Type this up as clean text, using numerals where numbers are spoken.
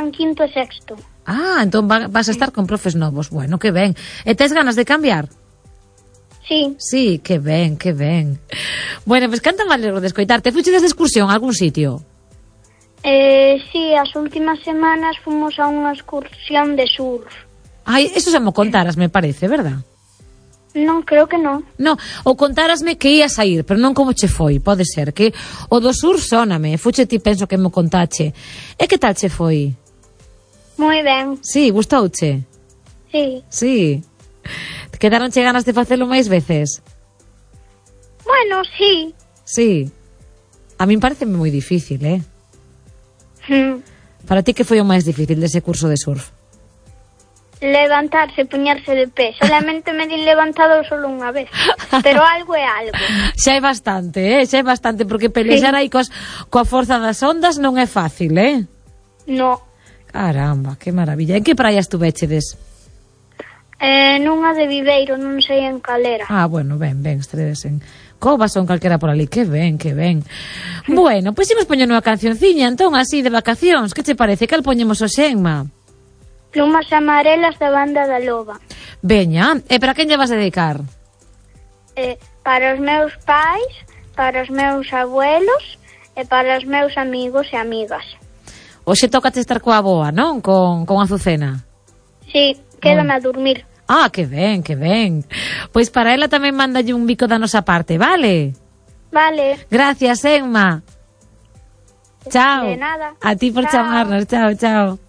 van quinto e sexto. Entón vas a estar con profes novos. Bueno, que ben. E tes ganas de cambiar? Sí. Sí, que ben, que ben. Bueno, pois canta me alegro de escoitarte. Fuches de excursión a algún sitio? Sí, as últimas semanas fomos a unha excursión de surf. Ai, eso xa mo contaras, me parece, verdad? Non, creo que non. No, ou contárasme que ías a ir, pero non como che foi, pode ser que o do sur sóname, fuche ti penso que mo contache. E que tal che foi? Moi ben. Sí, gustouche? Sí. Sí. Quedaronche ganas de facelo máis veces? Bueno, sí. Sí. A min pareceme moi difícil, Para ti que foi o máis difícil dese curso de surf? Levantarse, poñerse de pé. Solamente me din levantado solo unha vez. Pero algo é algo. Xa é bastante, xa é bastante, porque pelexar aí coa forza das ondas non é fácil, No. Caramba, que maravilla. En que praia estuvechedes? Nunha de Viveiro, non sei en calera. Bueno, ben, estaredes en Cobas ou en calquera por ali. Que ben, que ben. Bueno, pois imos poñer unha cancionciña, entón, así, de vacacións. Que che parece? Cal poñemos o Xenma? Plumas amarelas da banda da Loba. Veña, e para quen lle vas dedicar? Para os meus pais, para os meus abuelos e para os meus amigos e amigas. Hoxe tócate estar coa aboa, non? Con Azucena. Sí, quédame a dormir. Que ben, que ben. Pois para ela tamén mándalle un bico da nosa parte, vale? Vale. Gracias, Emma. Chao. De nada. A ti por Chao. chamarnos. Chao, chao.